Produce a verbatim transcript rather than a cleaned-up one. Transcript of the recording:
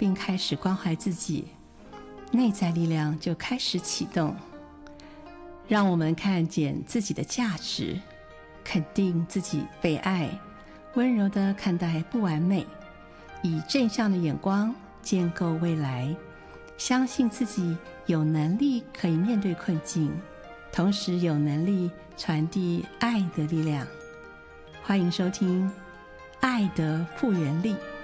并开始关怀自己，内在力量就开始启动。让我们看见自己的价值，肯定自己被爱，温柔地看待不完美，以正向的眼光建构未来，相信自己有能力可以面对困境，同时有能力传递爱的力量。欢迎收听《爱的复原力》。